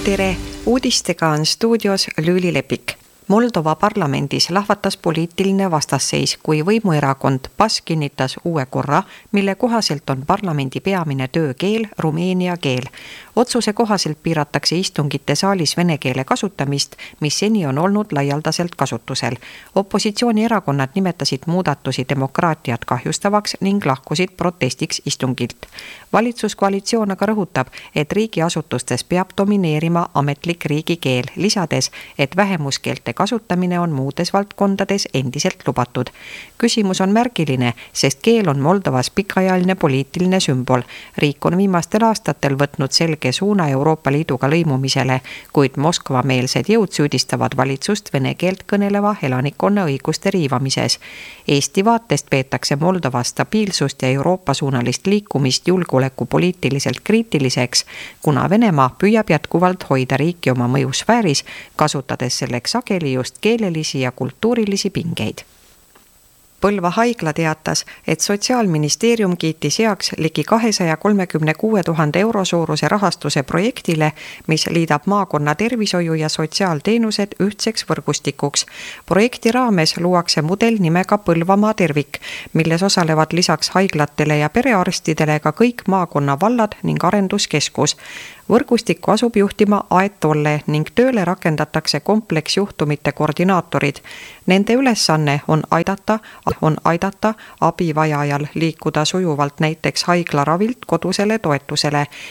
Tere! Uudistega on stuudios Lüüli Lepik. Moldova parlamendis lahvatas poliitiline vastasseis, kui võimuerakond PAS kinnitas uue korra, mille kohaselt on parlamendi peamine töökeel rumeenia keel. Otsuse kohaselt piiratakse istungite saalis vene keele kasutamist, mis seni on olnud laialdaselt kasutusel. Opositsioonierakonnad nimetasid muudatusi demokraatiat kahjustavaks ning lahkusid protestiks istungilt. Valitsuskoalitsioon aga rõhutab, et riigiasutustes peab domineerima ametlik riigikeel, lisades, et vähemuskeelte kasutamine on muudes valdkondades endiselt lubatud. Küsimus on märgiline, sest keel on Moldovas pikaajaline poliitiline sümbol. Riik on viimastel aastatel võtnud selge suuna Euroopa Liiduga lõimumisele, kuid Moskva-meelsed jõud süüdistavad valitsust vene keelt kõneleva elanikkonna õiguste riivamises. Eesti vaatest peetakse Moldova stabiilsust ja Euroopa suunalist liikumist julgeolekupoliitiliselt kriitiliseks, kuna Venemaa püüab jätkuvalt hoida riiki oma mõjusfääris, kasutades selleks sageli just keelelisi ja kultuurilisi pingeid. Põlva haigla teatas, et Sotsiaalministeerium kiitis heaks ligi 236 000 euro suuruse rahastuse projektile, mis liidab maakonna tervishoiu ja sotsiaalteenused ühtseks võrgustikuks. Projekti raames luuakse mudel nimega Põlvamaa tervik, milles osalevad lisaks haiglatele ja perearstidele ka kõik maakonna vallad ning arenduskeskus. Võrgustikku asub juhtima Aet Tolle ning tööle rakendatakse kompleksjuhtumite koordinaatorid. Nende ülesanne on aidata abivajajal liikuda sujuvalt näiteks haiglaravilt kodusele toetusele.